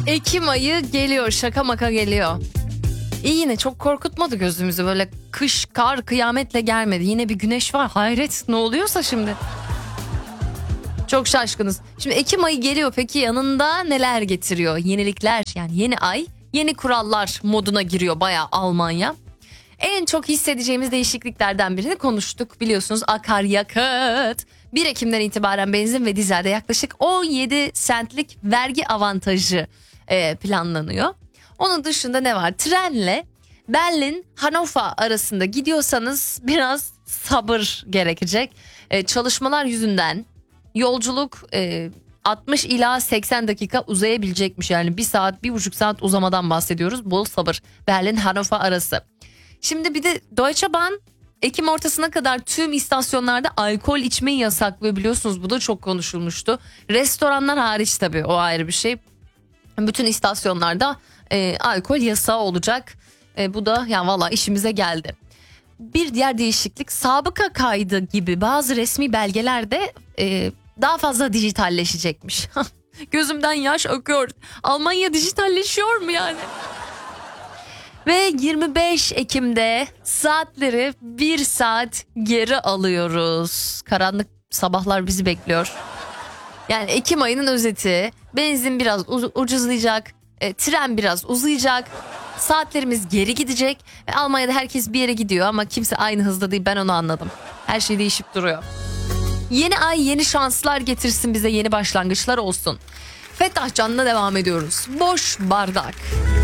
Ekim ayı geliyor, şaka maka geliyor. İyi, yine çok korkutmadı gözümüzü, böyle kış, kar, kıyametle gelmedi. Yine bir güneş var, hayret, ne oluyorsa şimdi. Çok şaşkınız. Şimdi Ekim ayı geliyor, peki yanında neler getiriyor? Yenilikler, yani yeni ay, yeni kurallar moduna giriyor bayağı Almanya. En çok hissedeceğimiz değişikliklerden birini konuştuk. Biliyorsunuz, akaryakıt. 1 Ekim'den itibaren benzin ve dizelde yaklaşık 17 sentlik vergi avantajı planlanıyor. Onun dışında ne var? Trenle Berlin Hannover arasında gidiyorsanız biraz sabır gerekecek. Çalışmalar yüzünden yolculuk 60 ila 80 dakika uzayabilecekmiş. Yani 1 saat, 1,5 saat uzamadan bahsediyoruz. Bol sabır. Berlin Hannover arası. Şimdi bir de Deutsche Bahn Ekim ortasına kadar tüm istasyonlarda alkol içmeyi yasaklıyor, biliyorsunuz, bu da çok konuşulmuştu. Restoranlar hariç, tabii o ayrı bir şey. Bütün istasyonlarda alkol yasağı olacak. Bu da yani valla işimize geldi. Bir diğer değişiklik, sabıka kaydı gibi bazı resmi belgelerde daha fazla dijitalleşecekmiş. Gözümden yaş akıyor. Almanya dijitalleşiyor mu yani? Ve 25 Ekim'de saatleri 1 saat geri alıyoruz. Karanlık sabahlar bizi bekliyor. Yani Ekim ayının özeti, benzin biraz ucuzlayacak, tren biraz uzayacak, saatlerimiz geri gidecek. Ve Almanya'da herkes bir yere gidiyor ama kimse aynı hızda değil, ben onu anladım. Her şey değişip duruyor. Yeni ay yeni şanslar getirsin bize, yeni başlangıçlar olsun. Fettah Can'la devam ediyoruz. Boş bardak.